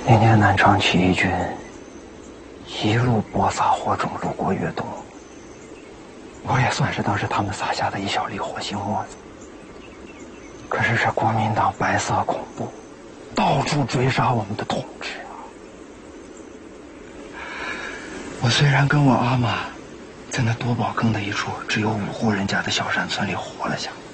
那年南昌起义军一路搏洒火种，路过粤东，我也算是当时他们撒下的一小粒火星沫子。可是这国民党白色恐怖，到处追杀我们的同志啊！我虽然跟我阿妈在那多宝坑的一处只有5户人家的小山村里活了下来，